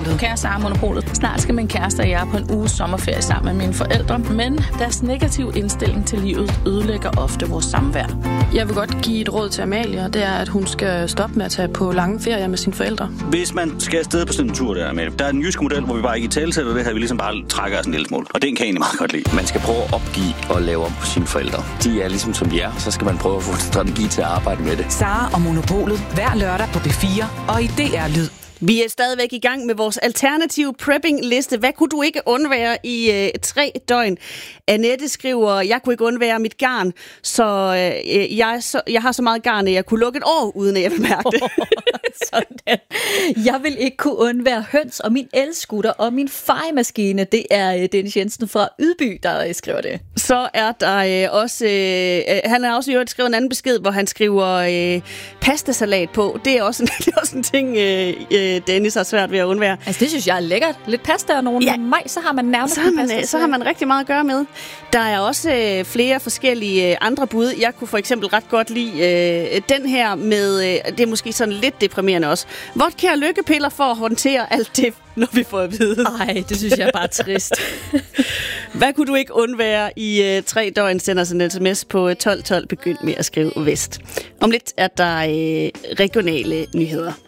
Monopolet. Kære Sara Monopolet. Snart skal min kæreste og jeg på en uges sommerferie sammen med mine forældre, men deres negative indstilling til livet ødelægger ofte vores samvær. Jeg vil godt give et råd til Amalie, og det er, at hun skal stoppe med at tage på lange ferier med sine forældre. Hvis man skal afsted på sådan en tur der, Amalie, der er en jysk model, hvor vi bare ikke i talesætter det her, vi ligesom bare trækker os en lille smule. Og den kan jeg egentlig meget godt lide. Man skal prøve at opgive og lave om på sine forældre. De er ligesom som de er, så skal man prøve at få en strategi til at arbejde med det. Sara og Monopolet hver lørdag på P4 og i DR Lyd. Vi er stadigvæk i gang med vores alternative prepping-liste. Hvad kunne du ikke undvære i 3 døgn? Annette skriver, jeg kunne ikke undvære mit garn, så jeg har så meget garn, at jeg kunne lukke et år, uden at jeg vil mærke det. Sådan. Jeg vil ikke kunne undvære høns og min elskutter og min fejemaskine. Det er Dennis Jensen fra Ydby, der skriver det. Så er der også... han har også skrevet en anden besked, hvor han skriver pastasalat på. Det er også en ting... Dennis har svært ved at undvære. Altså det synes jeg er lækkert. Lidt pasta og nogle majs, så har man nærmest så har man rigtig meget at gøre med. Der er også flere forskellige andre bud. Jeg kunne for eksempel ret godt lide den her med, det er måske sådan lidt deprimerende også. Vodka og lykkepiller for at håndtere alt det, når vi får at vide. Ej, det synes jeg er bare trist. Hvad kunne du ikke undvære i 3 døgn? Send os en sms på 1212. Begynd med at skrive vest. Om lidt er der regionale nyheder.